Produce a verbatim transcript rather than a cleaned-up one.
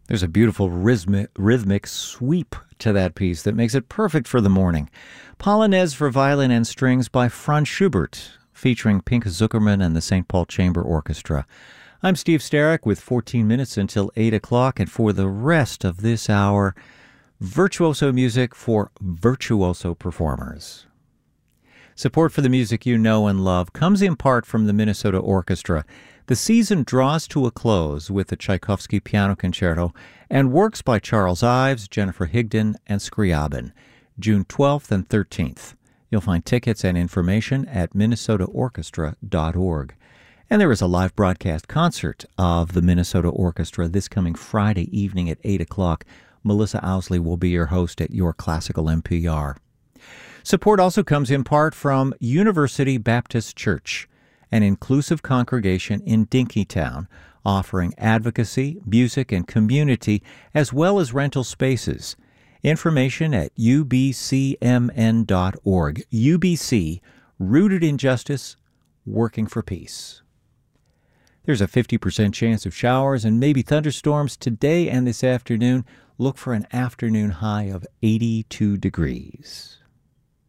There's a beautiful rhythmic, rhythmic sweep to that piece that makes it perfect for the morning. Polonaise for Violin and Strings by Franz Schubert, featuring Pinka Zuckerman and the Saint Paul Chamber Orchestra. I'm Steve Starrick with fourteen minutes until eight o'clock, and for the rest of this hour, virtuoso music for virtuoso performers. Support for the music you know and love comes in part from the Minnesota Orchestra. The season draws to a close with the Tchaikovsky Piano Concerto and works by Charles Ives, Jennifer Higdon, and Scriabin, June twelfth and thirteenth. You'll find tickets and information at minnesota orchestra dot org. And there is a live broadcast concert of the Minnesota Orchestra this coming Friday evening at eight o'clock. Melissa Owsley will be your host at your classical N P R. Support also comes in part from University Baptist Church, an inclusive congregation in Dinkytown, offering advocacy, music, and community, as well as rental spaces. Information at u b c m n dot org. U B C, rooted in justice, working for peace. There's a fifty percent chance of showers and maybe thunderstorms today and this afternoon. Look for an afternoon high of eighty-two degrees.